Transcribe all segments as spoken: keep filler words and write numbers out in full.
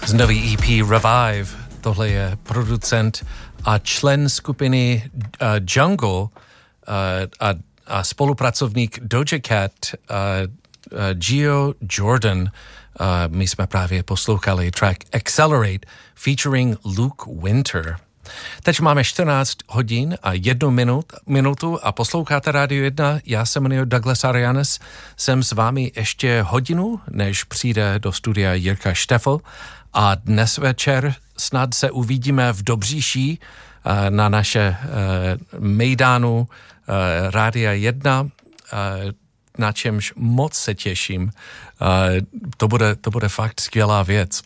z nový E P Revive. Tohle je producent a člen skupiny uh, Jungle uh, a, a spolupracovník Doja Cat uh, uh, Gio Jordan. Uh, my jsme právě poslouchali track Accelerate featuring Luke Winter. Teď máme čtrnáct hodin a jednu minut, minutu a posloucháte Radio jedna. Já se jmenuji Douglas Arianes. Jsem s vámi ještě hodinu, než přijde do studia Jirka Štefl. A dnes večer snad se uvidíme v Dobříší na naše mejdánu Rádia jedna, na čemž moc se těším. To bude, to bude fakt skvělá věc.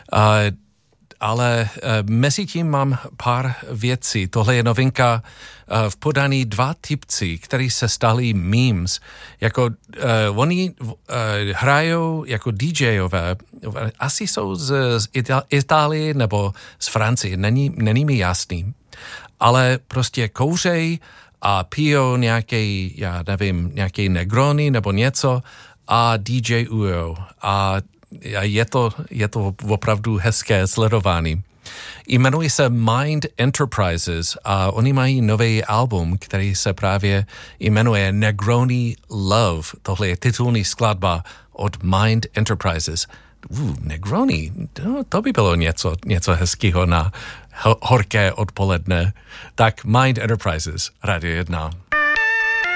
Ale uh, mezi tím mám pár věcí. Tohle je novinka uh, v podaní dva typci, který se stali memes. Jako uh, oni uh, hrajou jako DJové, asi jsou z, z Itálie nebo z Francie, není, není mi jasný. Ale prostě kouřej a pijou nějaký, já nevím, nějaký Negroni nebo něco a DJujou. A je to, je to opravdu hezké sledování. Jmenuje se Mind Enterprises a oni mají nový album, který se právě jmenuje Negroni Love. Tohle je titulní skladba od Mind Enterprises. Uh, Negroni, to, to by bylo něco, něco hezkého na horké odpoledne. Tak Mind Enterprises, Radio jedna.